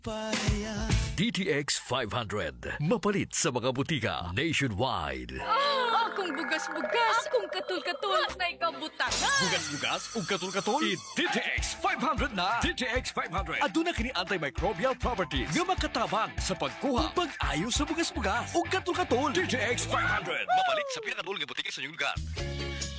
DTX 500. Mapalit sa mga butika nationwide. Akong bugas-bugas, akong katul-katul, nay kabutangan. Bugas-bugas ug katul-katul. DTX 500 na. DTX 500. Aduna kini antimicrobial properties nga makatabang sa pagkuha ug pag-ayo sa bugas-bugas ug katul-katul. DTX 500. Mapalit sa pinakadul nga butika sa inyong lugar.